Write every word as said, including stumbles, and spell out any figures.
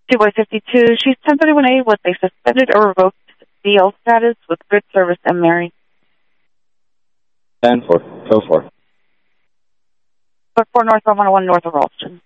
Two Boy fifty-two, she's ten thirty-one A with a suspended or revoked D L status with good service and Mary. ten four, go for. But four North one oh one North of Ralston.